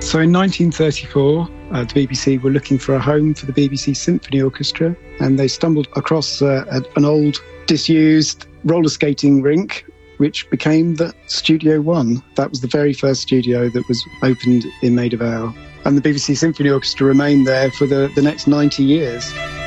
So in 1934, the BBC were looking for a home for the BBC Symphony Orchestra, and they stumbled across an old, disused roller skating rink, which became the Studio One. That was the very first studio that was opened in Maida Vale. And the BBC Symphony Orchestra remained there for the next 90 years.